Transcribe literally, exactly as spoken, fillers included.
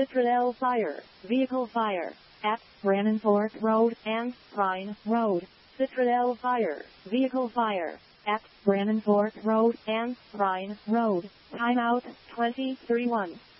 Citradel Fire, Vehicle Fire, at Brannon Fork Road and Pine Road. Citradel Fire, Vehicle Fire, at Brannon Fork Road and Pine Road. Timeout twenty thirty-one.